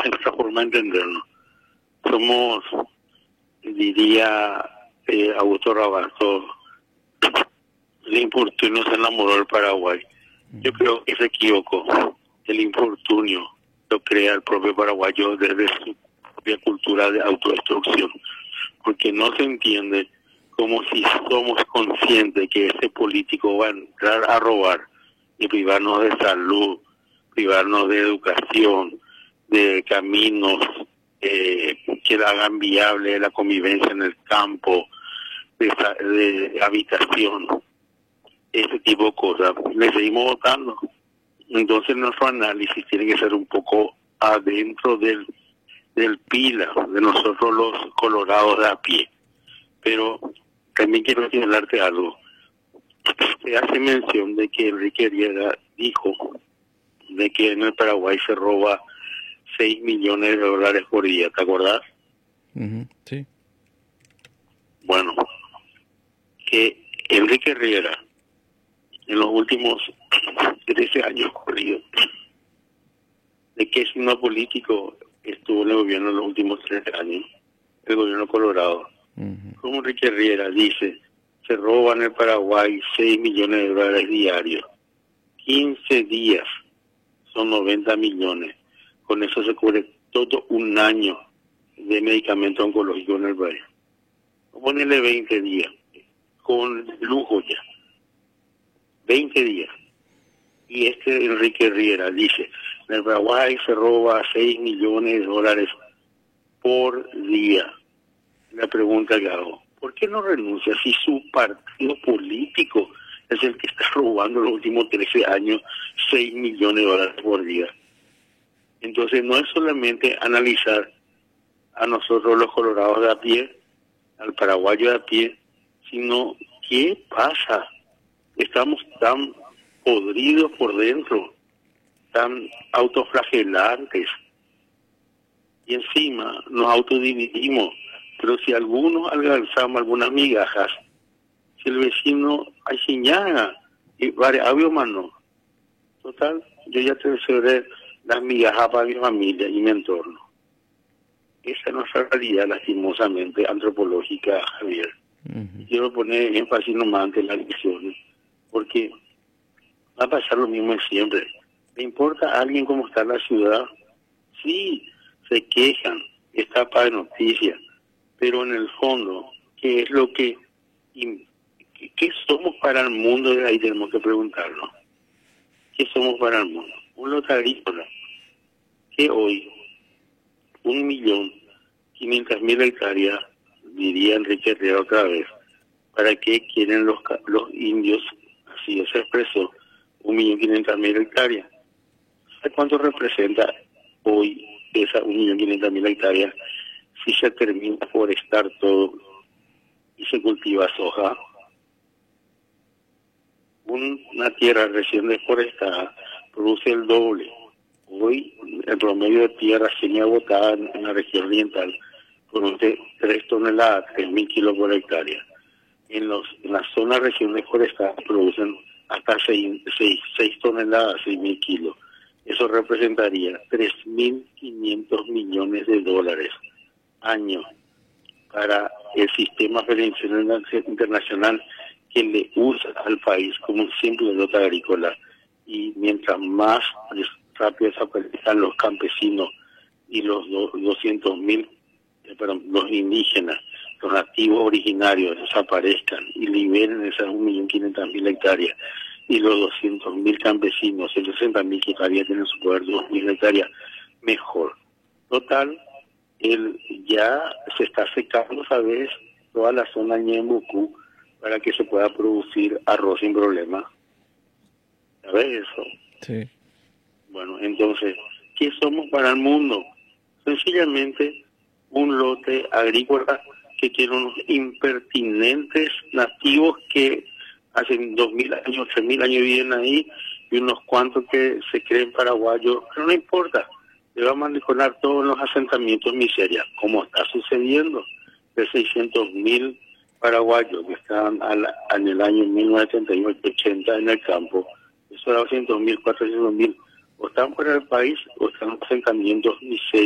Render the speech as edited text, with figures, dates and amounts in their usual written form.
en nuestra forma de entendernos. Somos, diría Augusto Rabato, el infortunio se enamoró del Paraguay. Yo creo que se equivocó. El infortunio lo crea el propio paraguayo desde su propia cultura de autodestrucción, porque no se entiende como si somos conscientes que ese político va a entrar a robar y privarnos de salud, privarnos de educación, de caminos que hagan viable la convivencia en el campo, de habitación, ese tipo de cosas. Le seguimos votando. Entonces nuestro análisis tiene que ser un poco adentro del pila, de nosotros los colorados de a pie. Pero también quiero señalarte algo. Se hace mención de que Enrique Riera dijo de que en el Paraguay se roba 6 millones de dólares por día, ¿te acordás? Sí. Bueno, que Enrique Riera en los últimos 13 años corridos, de que siendo político estuvo en el gobierno en los últimos 13 años, el gobierno colorado. Como Enrique Riera dice, se roban en el Paraguay 6 millones de dólares diarios. 15 días son 90 millones. Con eso se cubre todo un año de medicamento oncológico en el país. Ponele 20 días, con lujo ya. 20 días. Y Enrique Riera dice, en el Paraguay se roba 6 millones de dólares por día. La pregunta que hago, ¿por qué no renuncia si su partido político es el que está robando los últimos 13 años 6 millones de dólares por día? Entonces no es solamente analizar a nosotros los colorados de a pie, al paraguayo de a pie, sino ¿qué pasa? Estamos tan podridos por dentro, tan autoflagelantes, y encima nos autodividimos. Pero si algunos alcanzamos algunas migajas, si el vecino hay señaga, y había mano, total, yo ya te aseguré las migajas para mi familia y mi entorno. Esa es nuestra realidad, lastimosamente, antropológica, Javier. Quiero poner énfasis nomás ante las elecciones, porque va a pasar lo mismo de siempre. ¿Le importa a alguien cómo está la ciudad? Sí, se quejan, está para noticias, pero en el fondo, ¿qué es lo que... ¿Qué somos para el mundo? De ahí tenemos que preguntarnos. ¿Qué somos para el mundo? Un lote agrícola que hoy 1.500.000 hectáreas, diría Enrique Riera otra vez, ¿para qué quieren los indios? Así se expresó, 1.500.000 hectáreas. ¿Sabe cuánto representa hoy esa 1.500.000 hectáreas si se termina de forestar todo y se cultiva soja? Una tierra recién deforestada produce el doble. Hoy el promedio de tierra semi-agotada en la región oriental produce 3 toneladas, 3.000 kilos por hectárea. En la zona recién deforestada producen hasta 6 toneladas, 6.000 kilos. Eso representaría 3.500 millones de dólares año para el sistema financiero internacional que le usa al país como un simple lote agrícola. Y mientras más rápido desaparezcan los campesinos y los 200.000, los indígenas, los nativos originarios desaparezcan y liberen esas 1.500.000 hectáreas, y los 200.000 campesinos, 160.000 que todavía tienen su poder, 2.000 hectáreas, mejor. Total, ya se está secando, ¿sabes?, toda la zona Ñembucú para que se pueda producir arroz sin problema. ¿Sabes eso? Sí. Bueno, entonces, ¿qué somos para el mundo? Sencillamente un lote agrícola que tiene unos impertinentes nativos que hacen 2.000 años, 3.000 años viven ahí, y unos cuantos que se creen paraguayos, pero no importa, le vamos a manipular todos los asentamientos miseria, como está sucediendo, de 600.000 paraguayos que estaban en el año 1978-80 en el campo. Eso era 200.000, 400.000, o están fuera del país o están en asentamientos miserios.